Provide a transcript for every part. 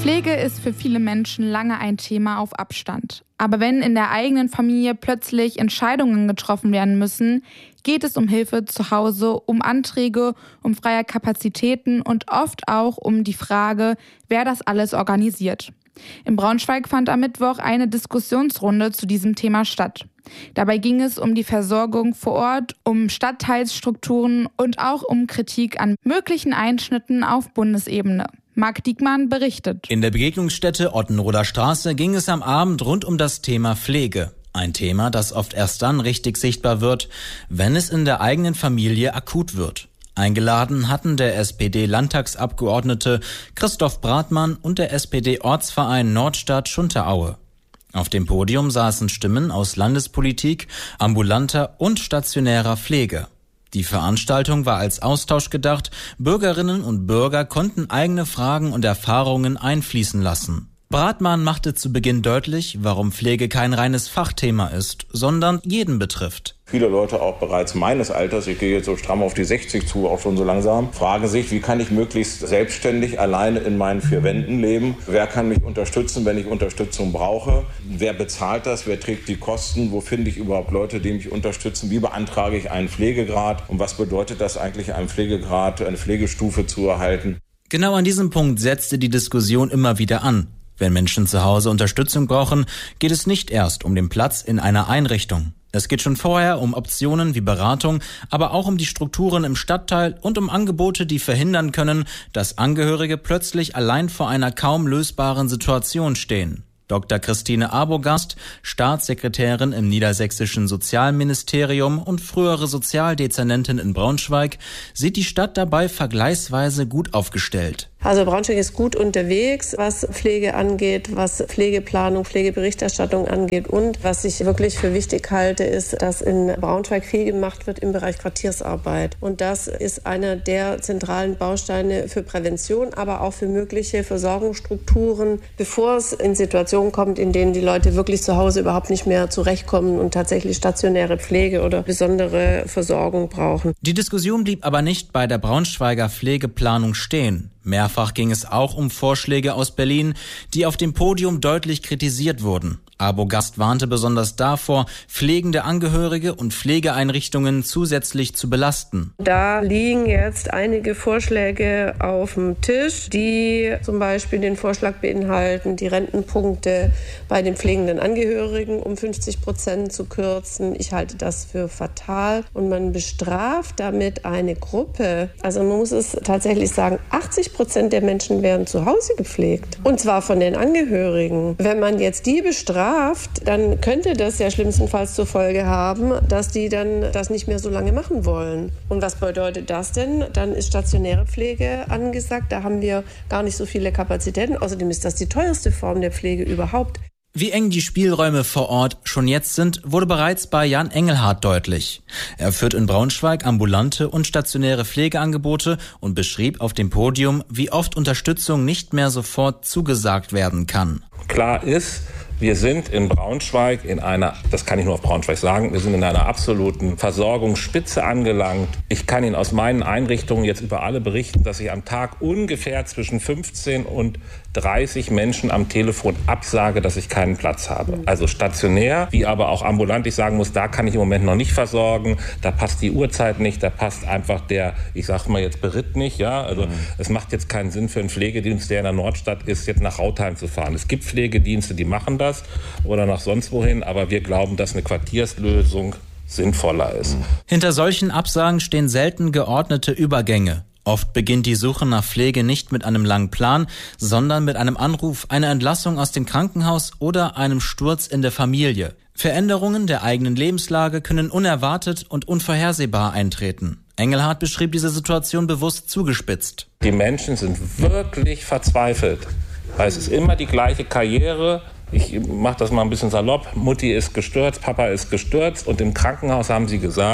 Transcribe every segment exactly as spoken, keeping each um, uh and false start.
Pflege ist für viele Menschen lange ein Thema auf Abstand. Aber wenn in der eigenen Familie plötzlich Entscheidungen getroffen werden müssen, geht es um Hilfe zu Hause, um Anträge, um freie Kapazitäten und oft auch um die Frage, wer das alles organisiert. In Braunschweig fand am Mittwoch eine Diskussionsrunde zu diesem Thema statt. Dabei ging es um die Versorgung vor Ort, um Stadtteilsstrukturen und auch um Kritik an möglichen Einschnitten auf Bundesebene. Marc Diekmann berichtet. In der Begegnungsstätte Ottenroder Straße ging es am Abend rund um das Thema Pflege. Ein Thema, das oft erst dann richtig sichtbar wird, wenn es in der eigenen Familie akut wird. Eingeladen hatten der S P D-Landtagsabgeordnete Christoph Bratmann und der S P D-Ortsverein Nordstadt Schunteraue. Auf dem Podium saßen Stimmen aus Landespolitik, ambulanter und stationärer Pflege. Die Veranstaltung war als Austausch gedacht. Bürgerinnen und Bürger konnten eigene Fragen und Erfahrungen einfließen lassen. Bratmann machte zu Beginn deutlich, warum Pflege kein reines Fachthema ist, sondern jeden betrifft. Viele Leute auch bereits meines Alters, ich gehe jetzt so stramm auf die sechzig zu, auch schon so langsam, fragen sich, wie kann ich möglichst selbstständig alleine in meinen vier Wänden leben? Wer kann mich unterstützen, wenn ich Unterstützung brauche? Wer bezahlt das? Wer trägt die Kosten? Wo finde ich überhaupt Leute, die mich unterstützen? Wie beantrage ich einen Pflegegrad? Und was bedeutet das eigentlich, einen Pflegegrad, eine Pflegestufe zu erhalten? Genau an diesem Punkt setzte die Diskussion immer wieder an. Wenn Menschen zu Hause Unterstützung brauchen, geht es nicht erst um den Platz in einer Einrichtung. Es geht schon vorher um Optionen wie Beratung, aber auch um die Strukturen im Stadtteil und um Angebote, die verhindern können, dass Angehörige plötzlich allein vor einer kaum lösbaren Situation stehen. Doktor Christine Arbogast, Staatssekretärin im niedersächsischen Sozialministerium und frühere Sozialdezernentin in Braunschweig, sieht die Stadt dabei vergleichsweise gut aufgestellt. Also Braunschweig ist gut unterwegs, was Pflege angeht, was Pflegeplanung, Pflegeberichterstattung angeht. Und was ich wirklich für wichtig halte, ist, dass in Braunschweig viel gemacht wird im Bereich Quartiersarbeit. Und das ist einer der zentralen Bausteine für Prävention, aber auch für mögliche Versorgungsstrukturen, bevor es in Situationen kommt, in denen die Leute wirklich zu Hause überhaupt nicht mehr zurechtkommen und tatsächlich stationäre Pflege oder besondere Versorgung brauchen. Die Diskussion blieb aber nicht bei der Braunschweiger Pflegeplanung stehen. Mehrfach ging es auch um Vorschläge aus Berlin, die auf dem Podium deutlich kritisiert wurden. Arbogast warnte besonders davor, pflegende Angehörige und Pflegeeinrichtungen zusätzlich zu belasten. Da liegen jetzt einige Vorschläge auf dem Tisch, die zum Beispiel den Vorschlag beinhalten, die Rentenpunkte bei den pflegenden Angehörigen um fünfzig Prozent zu kürzen. Ich halte das für fatal und man bestraft damit eine Gruppe. Also man muss es tatsächlich sagen, achtzig Prozent der Menschen werden zu Hause gepflegt. Und zwar von den Angehörigen. Wenn man jetzt die bestraft, dann könnte das ja schlimmstenfalls zur Folge haben, dass die dann das nicht mehr so lange machen wollen. Und was bedeutet das denn? Dann ist stationäre Pflege angesagt. Da haben wir gar nicht so viele Kapazitäten. Außerdem ist das die teuerste Form der Pflege überhaupt. Wie eng die Spielräume vor Ort schon jetzt sind, wurde bereits bei Jan Engelhardt deutlich. Er führt in Braunschweig ambulante und stationäre Pflegeangebote und beschrieb auf dem Podium, wie oft Unterstützung nicht mehr sofort zugesagt werden kann. Klar ist, wir sind in Braunschweig in einer, das kann ich nur auf Braunschweig sagen, wir sind in einer absoluten Versorgungsspitze angelangt. Ich kann Ihnen aus meinen Einrichtungen jetzt über alle berichten, dass ich am Tag ungefähr zwischen fünfzehn und dreißig Menschen am Telefon absage, dass ich keinen Platz habe. Also stationär, wie aber auch ambulant. Ich sagen muss, da kann ich im Moment noch nicht versorgen. Da passt die Uhrzeit nicht, da passt einfach der, ich sag mal jetzt Beritt nicht. Ja, also mhm. Es macht jetzt keinen Sinn für einen Pflegedienst, der in der Nordstadt ist, jetzt nach Rautheim zu fahren. Es gibt Pflegedienste, die machen das oder nach sonst wohin, aber wir glauben, dass eine Quartierslösung sinnvoller ist. Hinter solchen Absagen stehen selten geordnete Übergänge. Oft beginnt die Suche nach Pflege nicht mit einem langen Plan, sondern mit einem Anruf, einer Entlassung aus dem Krankenhaus oder einem Sturz in der Familie. Veränderungen der eigenen Lebenslage können unerwartet und unvorhersehbar eintreten. Engelhardt beschrieb diese Situation bewusst zugespitzt. Die Menschen sind wirklich verzweifelt, weil es ist immer die gleiche Karriere. Ich mache das mal ein bisschen salopp. Mutti ist gestürzt, Papa ist gestürzt und im Krankenhaus haben sie gesagt,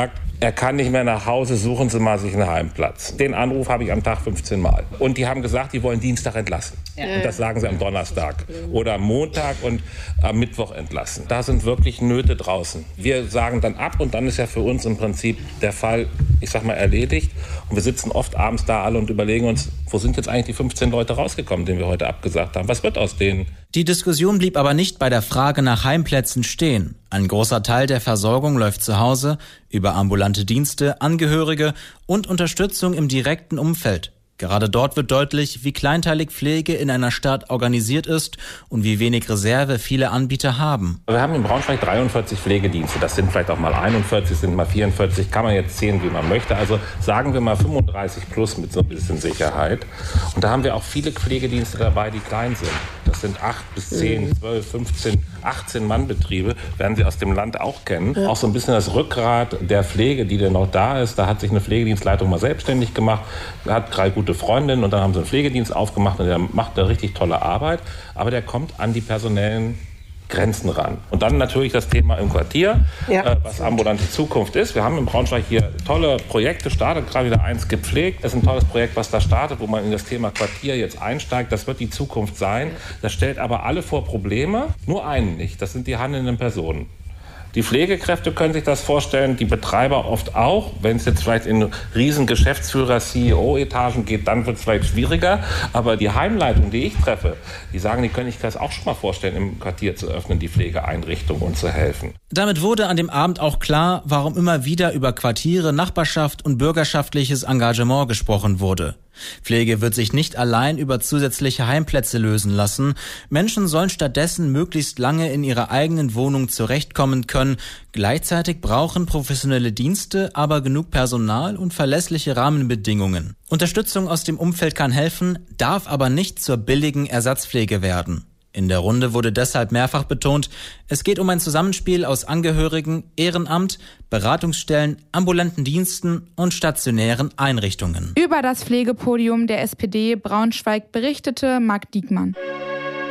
er kann nicht mehr nach Hause, suchen Sie mal sich einen Heimplatz. Den Anruf habe ich am Tag fünfzehn Mal. Und die haben gesagt, die wollen Dienstag entlassen. Ja. Und das sagen sie am Donnerstag oder am Montag und am Mittwoch entlassen. Da sind wirklich Nöte draußen. Wir sagen dann ab und dann ist ja für uns im Prinzip der Fall, ich sag mal, erledigt. Und wir sitzen oft abends da alle und überlegen uns, wo sind jetzt eigentlich die fünfzehn Leute rausgekommen, denen wir heute abgesagt haben? Was wird aus denen? Die Diskussion blieb aber nicht bei der Frage nach Heimplätzen stehen. Ein großer Teil der Versorgung läuft zu Hause über ambulante Dienste, Angehörige und Unterstützung im direkten Umfeld. Gerade dort wird deutlich, wie kleinteilig Pflege in einer Stadt organisiert ist und wie wenig Reserve viele Anbieter haben. Wir haben in Braunschweig dreiundvierzig Pflegedienste. Das sind vielleicht auch mal einundvierzig, sind mal vierundvierzig. Kann man jetzt zählen, wie man möchte. Also sagen wir mal fünfunddreißig plus mit so ein bisschen Sicherheit. Und da haben wir auch viele Pflegedienste dabei, die klein sind. Das sind acht bis zehn, zwölf, fünfzehn, achtzehn Mann-Betriebe. Werden Sie aus dem Land auch kennen. Ja. Auch so ein bisschen das Rückgrat der Pflege, die denn noch da ist. Da hat sich eine Pflegedienstleitung mal selbstständig gemacht. Hat drei gute Freundinnen und dann haben sie einen Pflegedienst aufgemacht und der macht eine richtig tolle Arbeit, aber der kommt an die personellen Grenzen ran. Und dann natürlich das Thema im Quartier, ja. äh, was ambulante Zukunft ist. Wir haben in Braunschweig hier tolle Projekte, startet gerade wieder eins gepflegt. Das ist ein tolles Projekt, was da startet, wo man in das Thema Quartier jetzt einsteigt. Das wird die Zukunft sein. Das stellt aber alle vor Probleme, nur einen nicht. Das sind die handelnden Personen. Die Pflegekräfte können sich das vorstellen, die Betreiber oft auch. Wenn es jetzt vielleicht in riesen Geschäftsführer-, C E O-Etagen geht, dann wird es vielleicht schwieriger. Aber die Heimleitung, die ich treffe, die sagen, die können sich das auch schon mal vorstellen, im Quartier zu öffnen, die Pflegeeinrichtung und zu helfen. Damit wurde an dem Abend auch klar, warum immer wieder über Quartiere, Nachbarschaft und bürgerschaftliches Engagement gesprochen wurde. Pflege wird sich nicht allein über zusätzliche Heimplätze lösen lassen. Menschen sollen stattdessen möglichst lange in ihrer eigenen Wohnung zurechtkommen können. Gleichzeitig brauchen professionelle Dienste aber genug Personal und verlässliche Rahmenbedingungen. Unterstützung aus dem Umfeld kann helfen, darf aber nicht zur billigen Ersatzpflege werden. In der Runde wurde deshalb mehrfach betont, es geht um ein Zusammenspiel aus Angehörigen, Ehrenamt, Beratungsstellen, ambulanten Diensten und stationären Einrichtungen. Über das Pflegepodium der S P D Braunschweig berichtete Marc Diekmann.